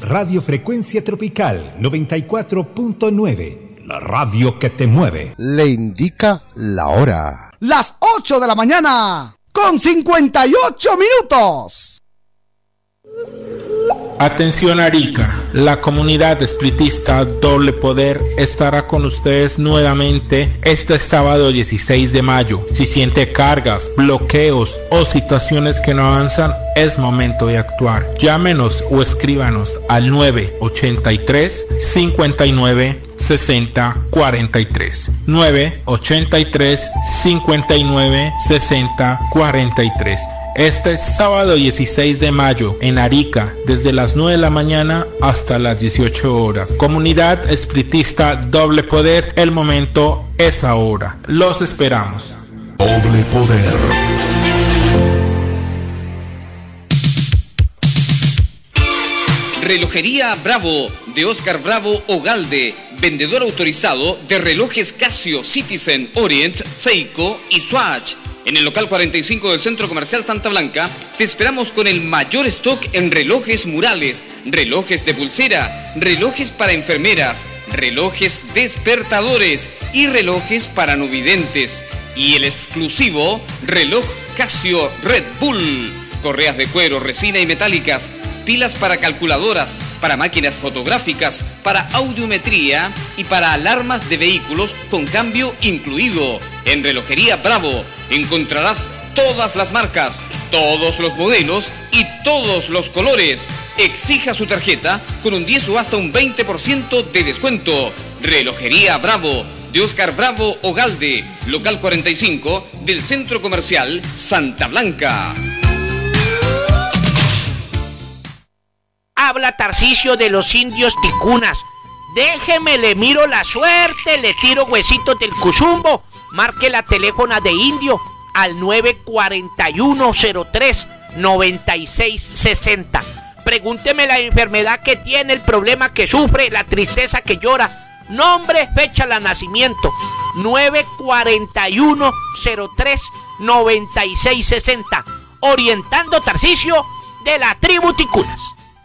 Radio Frecuencia Tropical 94.9, la radio que te mueve. Le indica la hora. Las 8 de la mañana, con 58 minutos. Atención Arica, la comunidad espiritista Doble Poder estará con ustedes nuevamente este sábado 16 de mayo. Si siente cargas, bloqueos o situaciones que no avanzan, es momento de actuar. Llámenos o escríbanos al 983 59 60 43 983 59 60 43. Este sábado 16 de mayo en Arica, desde las 9 de la mañana hasta las 18 horas. Comunidad espiritista Doble Poder, el momento es ahora. Los esperamos. Doble Poder. Relojería Bravo, de Oscar Bravo Ogalde, vendedor autorizado de relojes Casio, Citizen, Orient, Seiko y Swatch. En el local 45 del Centro Comercial Santa Blanca, te esperamos con el mayor stock en relojes murales, relojes de pulsera, relojes para enfermeras, relojes despertadores y relojes para no videntes. Y el exclusivo reloj Casio Red Bull. Correas de cuero, resina y metálicas, pilas para calculadoras, para máquinas fotográficas, para audiometría y para alarmas de vehículos con cambio incluido. En Relojería Bravo encontrarás todas las marcas, todos los modelos y todos los colores. Exija su tarjeta con un 10 o hasta un 20% de descuento. Relojería Bravo, de Oscar Bravo Ogalde, local 45 del Centro Comercial Santa Blanca. Habla Tarcisio de los indios ticunas. Déjeme, le miro la suerte, le tiro huesitos del cuzumbo. Marque la teléfona de indio al 941-03-9660. Pregúnteme la enfermedad que tiene, el problema que sufre, la tristeza que llora. Nombre, fecha de nacimiento. 941-03-9660. Orientando Tarcisio de la tribu ticunas.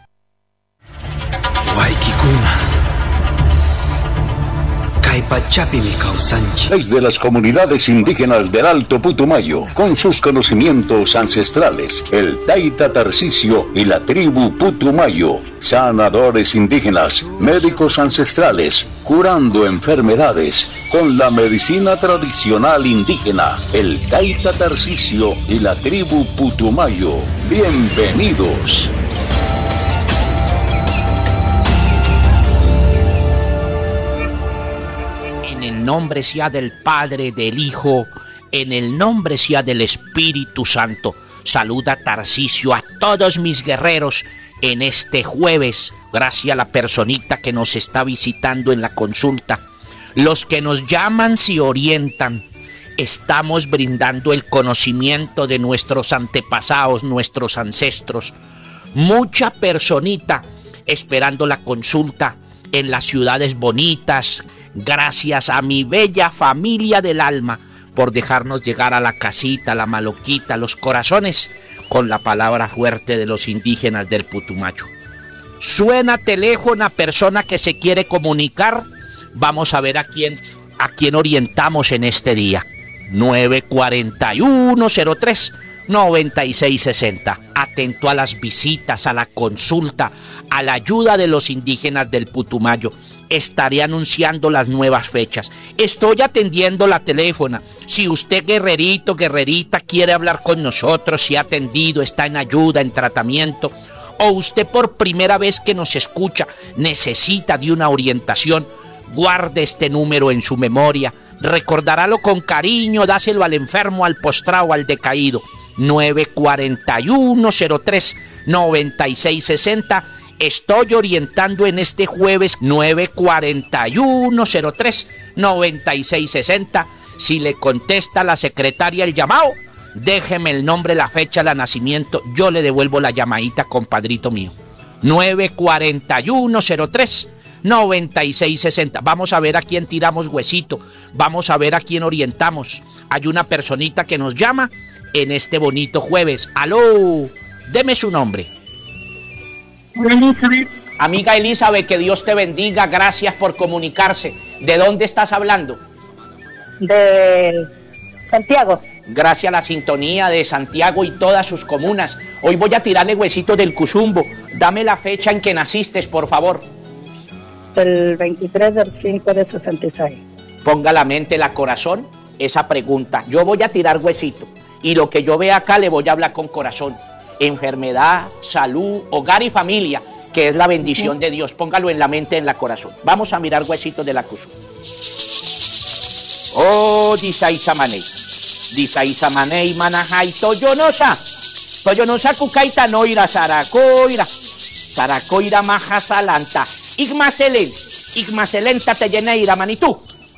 Es de las comunidades indígenas del Alto Putumayo, con sus conocimientos ancestrales, el Taita Tarcisio y la tribu Putumayo, sanadores indígenas, médicos ancestrales, curando enfermedades con la medicina tradicional indígena, el Taita Tarcisio y la tribu Putumayo. Bienvenidos. En el nombre sea del Padre, del Hijo, en el nombre sea del Espíritu Santo. Saluda Tarcisio a todos mis guerreros en este jueves. Gracias a la personita que nos está visitando en la consulta. Los que nos llaman se orientan. Estamos brindando el conocimiento de nuestros antepasados, nuestros ancestros. Mucha personita esperando la consulta en las ciudades bonitas. Gracias a mi bella familia del alma por dejarnos llegar a la casita, la maloquita, los corazones con la palabra fuerte de los indígenas del Putumayo. Suena teléfono a persona que se quiere comunicar. Vamos a ver a quién orientamos en este día. 941-03-9660. Atento a las visitas, a la consulta, a la ayuda de los indígenas del Putumayo. Estaré anunciando las nuevas fechas. Estoy atendiendo la teléfona. Si usted, guerrerito, guerrerita, quiere hablar con nosotros, si ha atendido, está en ayuda, en tratamiento, o usted por primera vez que nos escucha necesita de una orientación, guarde este número en su memoria. Recordarálo con cariño, dáselo al enfermo, al postrado, al decaído. 941-03-9660. Estoy orientando en este jueves 941-03-9660. Si le contesta la secretaria el llamado, déjeme el nombre, la fecha de nacimiento. Yo le devuelvo la llamadita, compadrito mío. 941-03-9660. Vamos a ver a quién tiramos huesito. Vamos a ver a quién orientamos. Hay una personita que nos llama en este bonito jueves. ¡Aló! Deme su nombre. Hola, Elizabeth. Amiga Elizabeth, que Dios te bendiga, gracias por comunicarse. ¿De dónde estás hablando? De Santiago. Gracias a la sintonía de Santiago y todas sus comunas. Hoy voy a tirarle huesitos del Cusumbo. Dame la fecha en que naciste, por favor. El 23 del 5 de 66. Ponga la mente, la corazón, esa pregunta. Yo voy a tirar huesito y lo que yo vea acá le voy a hablar con corazón. Enfermedad, salud, hogar y familia, que es la bendición de Dios. Póngalo en la mente, en la corazón. Vamos a mirar huesitos de la Cusumbo. Oh, disaisa manei. Disaisa manei manajai toyonosa. Toyonosa kukaita noira saracoira. Saracoira maja salanta. Igmacelenta te lleneira manitú.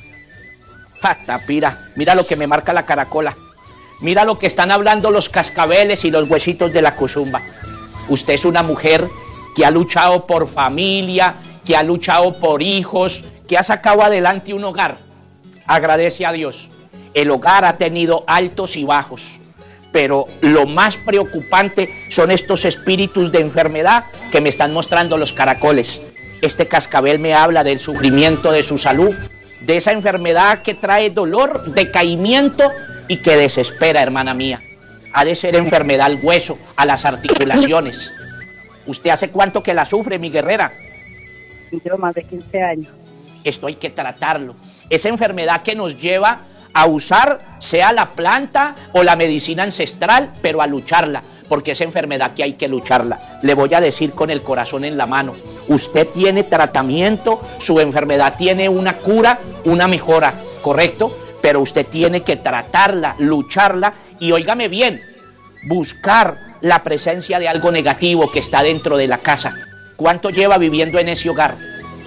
Tapira, mira lo que me marca la caracola. Mira lo que están hablando los cascabeles y los huesitos de la Cusumba. Usted es una mujer que ha luchado por familia, que ha luchado por hijos, que ha sacado adelante un hogar. Agradece a Dios. El hogar ha tenido altos y bajos, pero lo más preocupante son estos espíritus de enfermedad que me están mostrando los caracoles. Este cascabel me habla del sufrimiento de su salud, de esa enfermedad que trae dolor, decaimiento y que desespera, hermana mía. Ha de ser enfermedad al hueso, a las articulaciones. ¿Usted hace cuánto que la sufre, mi guerrera? Yo más de 15 años. Esto hay que tratarlo. Esa enfermedad que nos lleva a usar, sea la planta o la medicina ancestral, pero a lucharla, porque esa enfermedad que hay que lucharla. Le voy a decir con el corazón en la mano, usted tiene tratamiento, su enfermedad tiene una cura, una mejora, ¿correcto? Pero usted tiene que tratarla, lucharla y óigame bien, buscar la presencia de algo negativo que está dentro de la casa. ¿Cuánto lleva viviendo en ese hogar?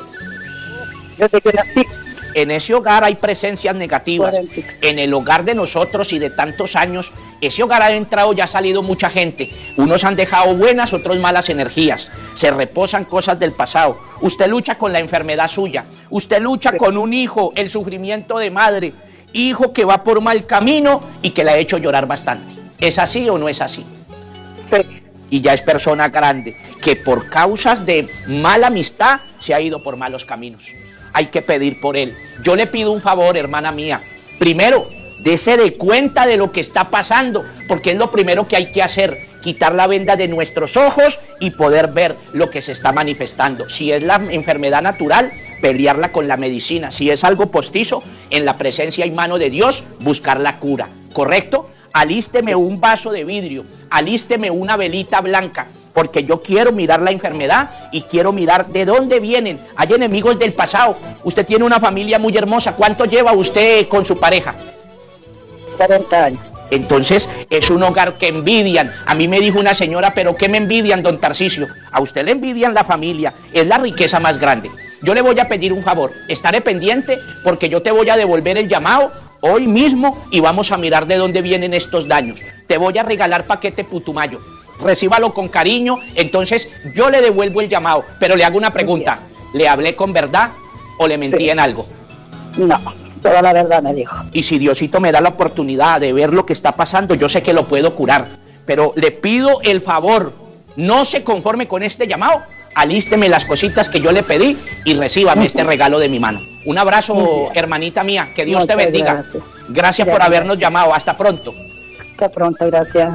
Desde que nací. En ese hogar hay presencias negativas. En el hogar de nosotros y de tantos años, ese hogar ha entrado y ha salido mucha gente. Unos han dejado buenas, otros malas energías. Se reposan cosas del pasado. Usted lucha con la enfermedad suya. Usted lucha con un hijo, el sufrimiento de madre. Hijo que va por mal camino y que le ha hecho llorar bastante. ¿Es así o no es así? Sí. Y ya es persona grande, que por causas de mala amistad se ha ido por malos caminos. Hay que pedir por él. Yo le pido un favor, hermana mía. Primero, dese de cuenta de lo que está pasando, porque es lo primero que hay que hacer, quitar la venda de nuestros ojos y poder ver lo que se está manifestando. Si es la enfermedad natural, pelearla con la medicina. Si es algo postizo, en la presencia y mano de Dios, buscar la cura. ¿Correcto? Alísteme un vaso de vidrio, alísteme una velita blanca, porque yo quiero mirar la enfermedad y quiero mirar de dónde vienen. Hay enemigos del pasado. Usted tiene una familia muy hermosa. ¿Cuánto lleva usted con su pareja? 40 años. Entonces es un hogar que envidian. A mí me dijo una señora, ¿pero qué me envidian, don Tarcisio? A usted le envidian la familia, es la riqueza más grande. Yo le voy a pedir un favor, estaré pendiente porque yo te voy a devolver el llamado hoy mismo y vamos a mirar de dónde vienen estos daños. Te voy a regalar paquete Putumayo, recíbalo con cariño, entonces yo le devuelvo el llamado, pero le hago una pregunta, ¿le hablé con verdad o le mentí en algo? No, toda la verdad me dijo. Y si Diosito me da la oportunidad de ver lo que está pasando, yo sé que lo puedo curar, pero le pido el favor, no se conforme con este llamado, alísteme las cositas que yo le pedí y recíbame este regalo de mi mano. Un abrazo, hermanita mía, que Dios te bendiga. Gracias por habernos llamado, hasta pronto. Hasta pronto, gracias.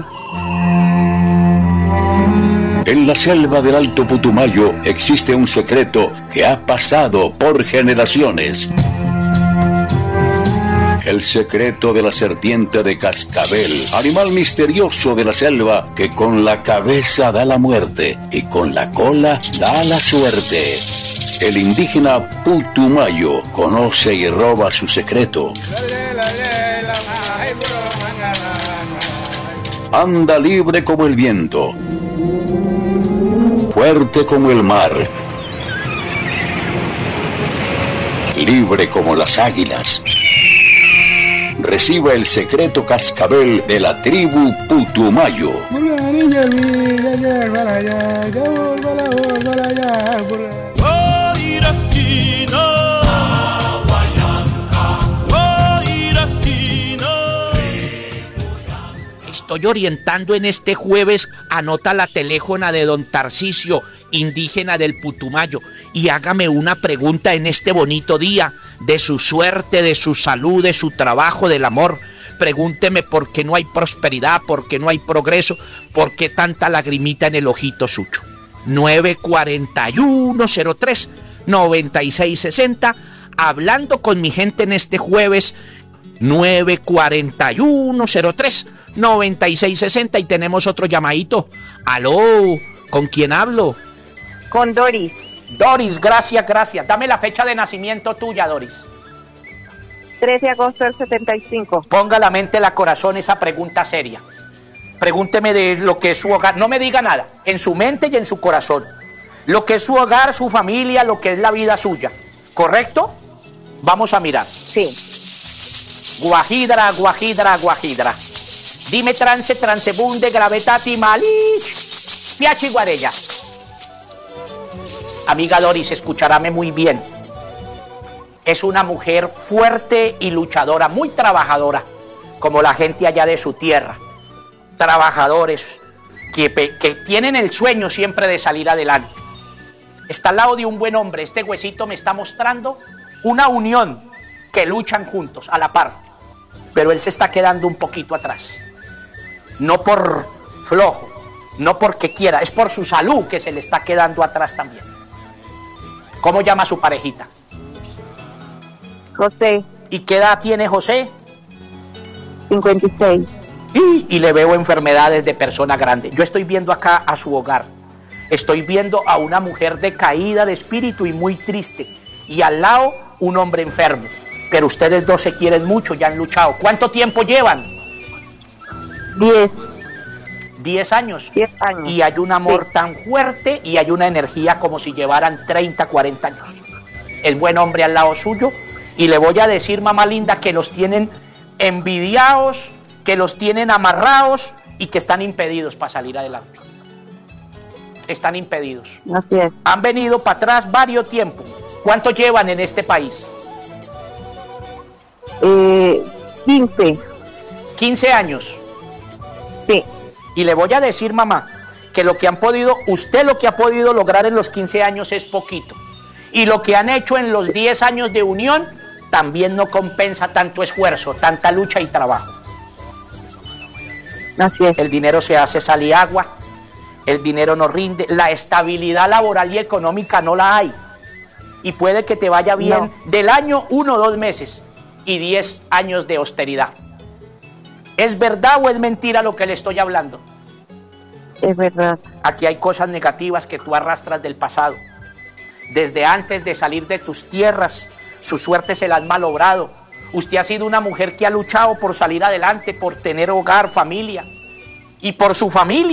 En la selva del Alto Putumayo existe un secreto que ha pasado por generaciones. El secreto de la serpiente de cascabel, animal misterioso de la selva que con la cabeza da la muerte y con la cola da la suerte. El indígena Putumayo conoce y roba su secreto. Anda libre como el viento, fuerte como el mar, libre como las águilas. Reciba el secreto cascabel de la tribu Putumayo. Estoy orientando en este jueves, anota la teléfona de don Tarcisio indígena del Putumayo, y hágame una pregunta en este bonito día de su suerte, de su salud, de su trabajo, del amor. Pregúnteme por qué no hay prosperidad, por qué no hay progreso, por qué tanta lagrimita en el ojito suyo. 941-03-9660, hablando con mi gente en este jueves 941-03-9660, y tenemos otro llamadito. Aló, ¿con quién hablo? Con Doris. Doris, gracias. Dame la fecha de nacimiento tuya, Doris. 13 de agosto del 75. Ponga la mente, la corazón, esa pregunta seria. Pregúnteme de lo que es su hogar. No me diga nada, en su mente y en su corazón. Lo que es su hogar, su familia, lo que es la vida suya. ¿Correcto? Vamos a mirar. Sí. Guajidra. Dime transebunde, gravetati, malich, piachi guarella. Amiga Doris, escucharáme muy bien. Es una mujer fuerte y luchadora, muy trabajadora, como la gente allá de su tierra. Trabajadores que tienen el sueño siempre de salir adelante. Está al lado de un buen hombre. Este huesito me está mostrando una unión, que luchan juntos, a la par. Pero él se está quedando un poquito atrás. No por flojo, no porque quiera, es por su salud que se le está quedando atrás también. ¿Cómo llama su parejita? José. ¿Y qué edad tiene José? 56. Y le veo enfermedades de persona grande. Yo estoy viendo acá a su hogar. Estoy viendo a una mujer decaída de espíritu y muy triste. Y al lado un hombre enfermo. Pero ustedes dos se quieren mucho, ya han luchado. ¿Cuánto tiempo llevan? 10. 10 años. 10 años. Y hay un amor tan fuerte y hay una energía como si llevaran 30, 40 años. El buen hombre al lado suyo. Y le voy a decir, mamá linda, que los tienen envidiados, que los tienen amarrados y que están impedidos para salir adelante. Están impedidos. Así es. Han venido para atrás varios tiempos. ¿Cuánto llevan en este país? 15. 15 años. Sí. Y le voy a decir, mamá, que lo que han podido, usted lo que ha podido lograr en los 15 años es poquito. Y lo que han hecho en los 10 años de unión también no compensa tanto esfuerzo, tanta lucha y trabajo. Así es. El dinero se hace sal y agua, el dinero no rinde, la estabilidad laboral y económica no la hay. Y puede que te vaya bien del año 1 o 2 meses y 10 años de austeridad. ¿Es verdad o es mentira lo que le estoy hablando? Es verdad. Aquí hay cosas negativas que tú arrastras del pasado. Desde antes de salir de tus tierras, su suerte se la han malogrado. Usted ha sido una mujer que ha luchado por salir adelante, por tener hogar, familia. Y por su familia.